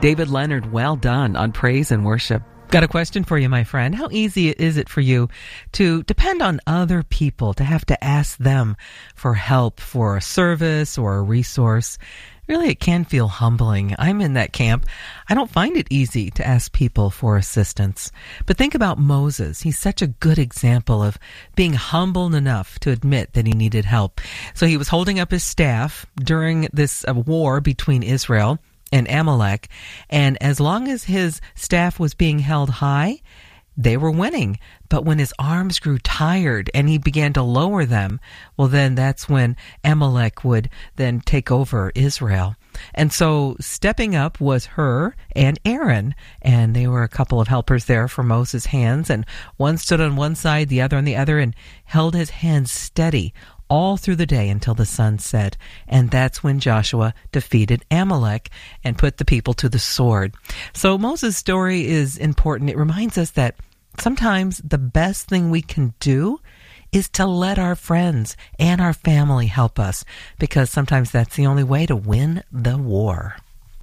David Leonard, well done on praise and worship. Got a question for you, my friend. How easy is it for you to depend on other people, to have to ask them for help for a service or a resource? Really, it can feel humbling. I'm in that camp. I don't find it easy to ask people for assistance. But think about Moses. He's such a good example of being humble enough to admit that he needed help. So he was holding up his staff during this war between Israel and Amalek, and as long as his staff was being held high, they were winning. But when his arms grew tired and he began to lower them, well, then that's when Amalek would then take over Israel. And so stepping up was Hur and Aaron, and they were a couple of helpers there for Moses' hands, and one stood on one side, the other on the other, and held his hands steady all through the day until the sun set. And that's when Joshua defeated Amalek and put the people to the sword. So Moses' story is important. It reminds us that sometimes the best thing we can do is to let our friends and our family help us, because sometimes that's the only way to win the war.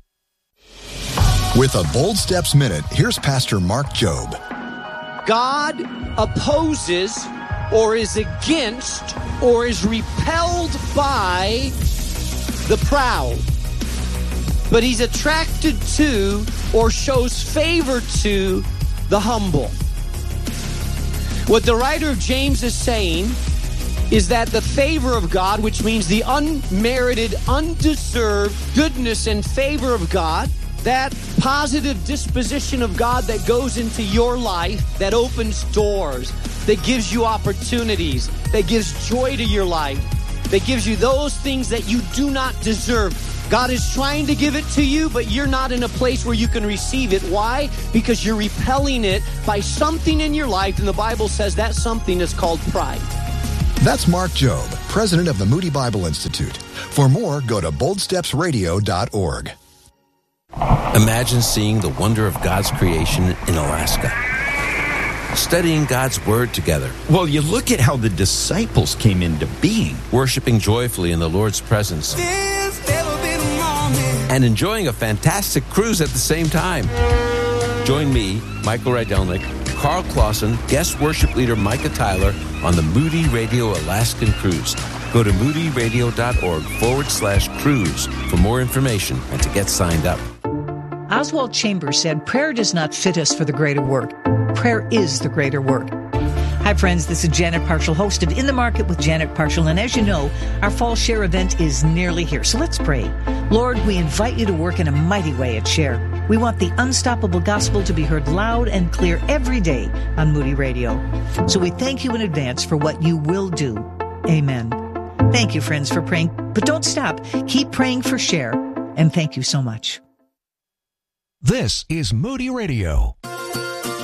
With a Bold Steps Minute, here's Pastor Mark Jobe. God opposes or is against or is repelled by the proud, but he's attracted to or shows favor to the humble. What the writer of James is saying is that the favor of God, which means the unmerited, undeserved goodness and favor of God, that positive disposition of God that goes into your life, that opens doors, that gives you opportunities, that gives joy to your life, that gives you those things that you do not deserve. God is trying to give it to you, but you're not in a place where you can receive it. Why? Because you're repelling it by something in your life, and the Bible says that something is called pride. That's Mark Jobe, president of the Moody Bible Institute. For more, go to boldstepsradio.org. Imagine seeing the wonder of God's creation in Alaska. Studying God's Word together. Well, you look at how the disciples came into being. Worshiping joyfully in the Lord's presence. And enjoying a fantastic cruise at the same time. Join me, Michael Rydelnik, Carl Clausen, guest worship leader Micah Tyler on the Moody Radio Alaskan Cruise. Go to moodyradio.org/cruise for more information and to get signed up. Oswald Chambers said, "Prayer does not fit us for the greater work. Prayer is the greater work." Hi, friends. This is Janet Parshall, host of In the Market with Janet Parshall. And as you know, our Fall Share event is nearly here. So let's pray. Lord, we invite you to work in a mighty way at Share. We want the unstoppable gospel to be heard loud and clear every day on Moody Radio. So we thank you in advance for what you will do. Amen. Thank you, friends, for praying. But don't stop. Keep praying for Share. And thank you so much. This is Moody Radio.